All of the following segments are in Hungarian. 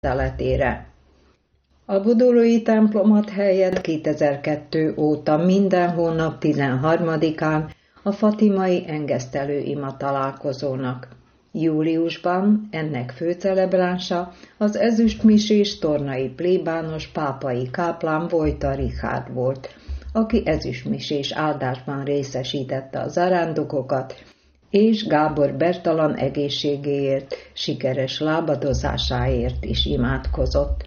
tiszteletére. A budolói templomot helyett 2002 óta minden hónap 13-án a fatimai engesztelő ima találkozónak. Júliusban ennek főcelebránsa az ezüstmisés tornai plébános pápai káplán Vojta Richárd volt, aki ezüstmisés áldásban részesítette a zarándokokat, és Gábor Bertalan egészségéért, sikeres lábadozásáért is imádkozott.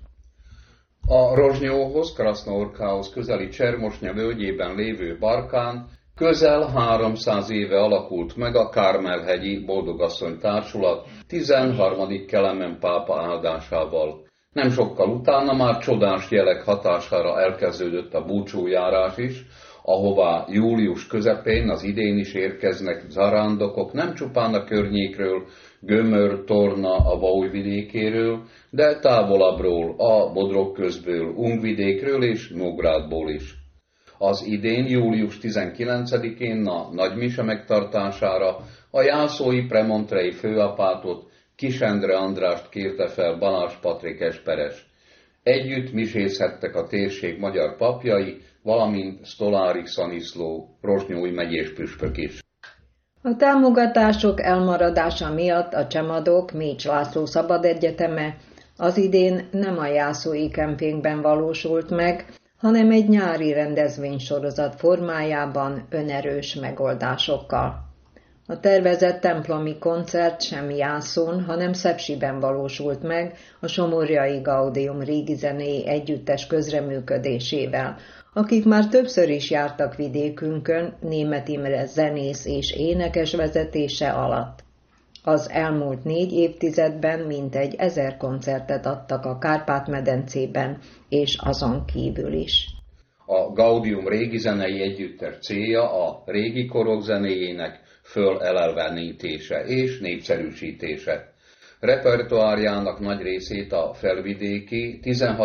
A Rozsnyóhoz, Krasznoorkához közeli Csermosnya völgyében lévő Barkán közel 300 éve alakult meg a Kármel-hegyi Boldogasszony Társulat 13. Kelemen pápa áldásával. Nem sokkal utána már csodás jelek hatására elkezdődött a búcsújárás is, ahová július közepén az idén is érkeznek zarándokok nem csupán a környékről, Gömör, Torna, a Bauj vidékéről, de távolabbról, a Bodrog közből, Ungvidékről és Nógrádból is. Az idén, július 19-én a nagymise megtartására a jászói premontrei főapátot, Kis Endre Andrást kérte fel Balázs Patrik Esperes. Együtt misézhettek a térség magyar papjai, valamint Sztolári Szaniszló, Rozsnyói megyés püspök is. A támogatások elmaradása miatt a Csemadok Mécs László Szabad Egyeteme az idén nem a jászói kempingben valósult meg, hanem egy nyári rendezvénysorozat formájában önerős megoldásokkal. A tervezett templomi koncert sem Jászón, hanem Szepsiben valósult meg a Somorjai Gaudium régi zenei együttes közreműködésével, akik már többször is jártak vidékünkön Németh Imre zenész és énekes vezetése alatt. Az elmúlt 4 évtizedben mintegy 1000 koncertet adtak a Kárpát-medencében és azon kívül is. A Gaudium régi zenei együttes célja a régi korok zenéjének fölelelvenítése és népszerűsítése. Repertoárjának nagy részét a felvidéki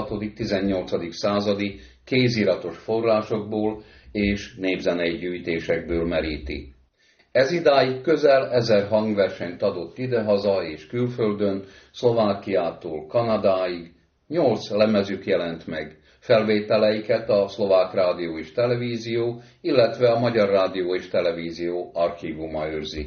16.-18. századi kéziratos forrásokból és népzenei gyűjtésekből meríti. Ez idáig közel 1000 hangversenyt adott idehaza és külföldön, Szlovákiától Kanadáig, 8 lemezük jelent meg. Felvételeiket a Szlovák Rádió és Televízió, illetve a Magyar Rádió és Televízió archívuma őrzi.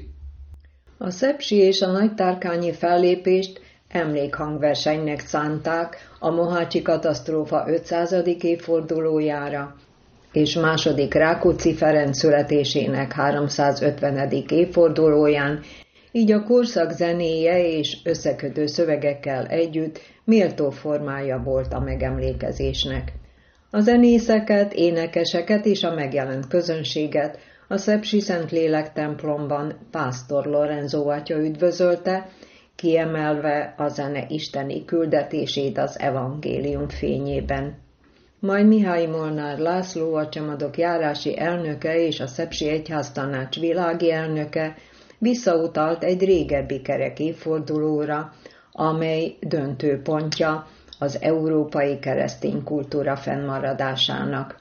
A szepsi és a nagytárkányi fellépést emlékhangversenynek szánták a mohácsi katasztrófa 500. évfordulójára, és második Rákóczi Ferenc születésének 350. évfordulóján, így a korszak zenéje és összekötő szövegekkel együtt méltó formája volt a megemlékezésnek. A zenészeket, énekeseket és a megjelent közönséget a szepsi Szentlélek templomban pásztor Lorenzo atya üdvözölte, kiemelve a zene isteni küldetését az evangélium fényében. Majd Mihály Molnár László, a Csemadok járási elnöke és a szepsi egyháztanács világi elnöke visszautalt egy régebbi kerek évfordulóra, amely döntőpontja az európai keresztény kultúra fennmaradásának.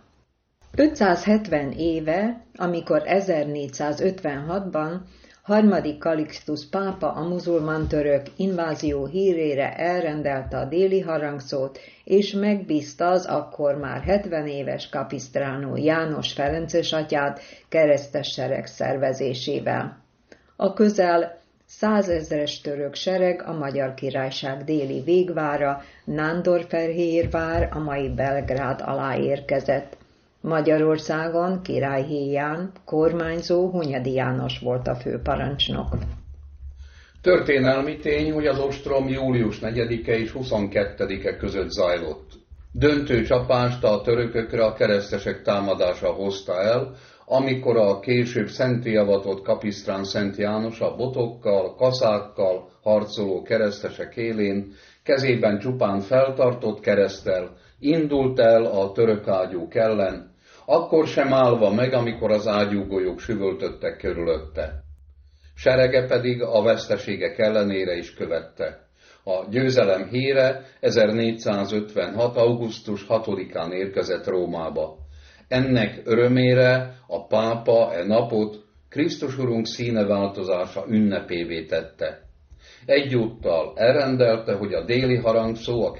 570 éve, amikor 1456-ban harmadik Kalixtusz pápa a muzulmán török invázió hírére elrendelte a déli harangszót, és megbízta az akkor már 70 éves Capistrano János Ferences atyát keresztes sereg szervezésével. A közel 100 000-es török sereg a Magyar Királyság déli végvára, Nándorfehérvár, a mai Belgrád alá érkezett. Magyarországon Királyhéján kormányzó Hunyadi János volt a főparancsnok. Történelmi tény, hogy az ostrom július 4-e és 22-e között zajlott. Döntő csapást a törökökre a keresztesek támadása hozta el, amikor a később szentté avatott Kapisztrán Szent János a botokkal, kaszákkal harcoló keresztesek élén, kezében csupán feltartott kereszttel indult el a török ágyúk ellen, akkor sem állva meg, amikor az ágyúgolyók süvöltöttek körülötte. Serege pedig a veszteségek ellenére is követte. A győzelem híre 1456. augusztus 6-án érkezett Rómába. Ennek örömére a pápa napot Krisztus Urunk színeváltozása ünnepévé tette. Egyúttal elrendelte, hogy a déli harangszó a